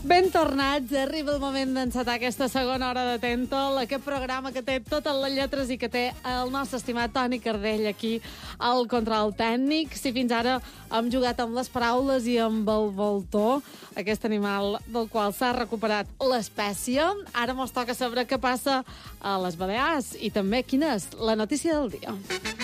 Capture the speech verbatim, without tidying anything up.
Ben tornats, arriba el moment d'encetar aquesta segona hora de Tentol, aquest programa que té totes les lletres i que té el nostre estimat Toni Cardell aquí al control tècnic. Si fins ara hem jugat amb les paraules i amb el voltor, aquest animal del qual s'ha recuperat l'espècie, ara mos toca saber què passa a les Balears i també quina és la notícia del dia.